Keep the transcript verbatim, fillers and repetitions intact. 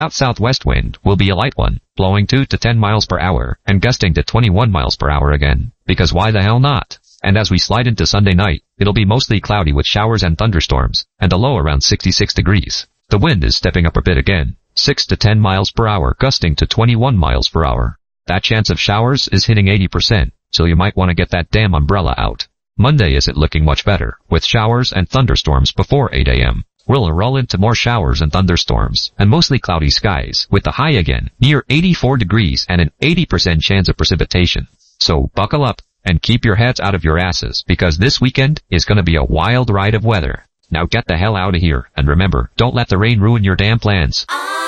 South-southwest wind will be a light one, blowing two to ten miles per hour, and gusting to twenty-one miles per hour again, because why the hell not? And as we slide into Sunday night, it'll be mostly cloudy with showers and thunderstorms, and a low around sixty-six degrees. The wind is stepping up a bit again, six to ten miles per hour, gusting to twenty-one miles per hour. That chance of showers is hitting eighty percent, so you might want to get that damn umbrella out. Monday isn't looking much better, with showers and thunderstorms before eight a m We'll roll into more showers and thunderstorms, and mostly cloudy skies, with the high again, near eighty-four degrees and an eighty percent chance of precipitation. So buckle up, and keep your heads out of your asses, because this weekend is gonna be a wild ride of weather. Now get the hell out of here, and remember, don't let the rain ruin your damn plans.